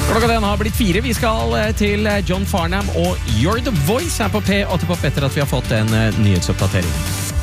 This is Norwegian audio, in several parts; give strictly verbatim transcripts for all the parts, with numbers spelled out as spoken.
Klokka den har blitt fire. Vi skal til John Farnham og You're the Voice her på P åtte Pop etter at vi har fått en nyhetsoppdatering.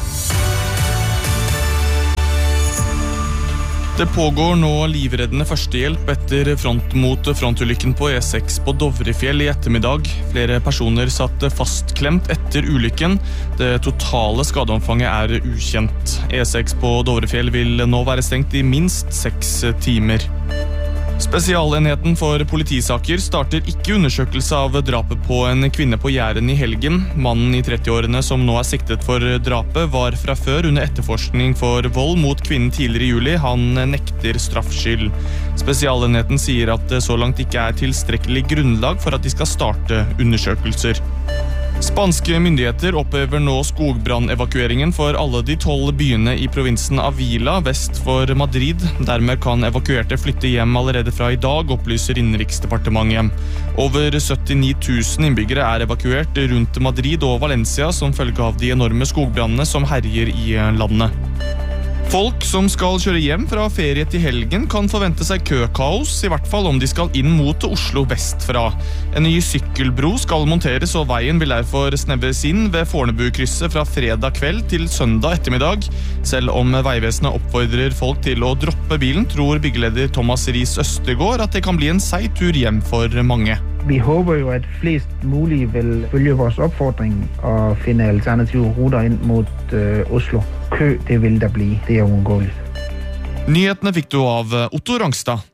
Det pågår nå livreddende førstehjelp etter front mot frontulykken på E seks på Dovrefjell i ettermiddag. Flere personer satt fastklemt etter ulykken. Det totale skadeomfanget er ukjent. E seks på Dovrefjell vil nå være stengt i minst seks timer. Spesialenheten for politisaker starter ikke undersøkelse av drapet på en kvinne på Jæren i helgen. Mannen i trettiårene som nå er siktet for drapet var fra før under etterforskning for vold mot kvinnen tidligere i juli. Han nekter straffskyld. Spesialenheten sier at det så langt ikke er tilstrekkelig grunnlag for at de skal starte undersøkelser. Spanske myndigheter opphever nå skogbrand-evakueringen for alle de tolv byene i provinsen Avila vest for Madrid. Dermed kan evakuerte flytte hjem allerede fra i dag, opplyser Innenriksdepartementet. Over syttini tusen innbyggere er evakuert rundt Madrid og Valencia som følge av de enorme skogbrandene som herjer i landet. Folk som skal kjøre hjem fra ferie til helgen kan forvente seg køkaos, i hvert fall om de skal inn mot Oslo vestfra. En ny sykkelbro skal monteres, og veien vil derfor snevres inn ved Fornebukrysset fra fredag kveld til søndag ettermiddag. Selv om Veivesenet oppfordrer folk til å droppe bilen, tror byggeleder Thomas Ries Østergaard at det kan bli en seig tur hjem for mange. Vi håper jo at flest mulig vil følge vores oppfordring og finne alternative ruter inn mot uh, Oslo. Kø, det vil der bli. Det er uundgåeligt. Nyhetene fikk du av Otto Rangstad.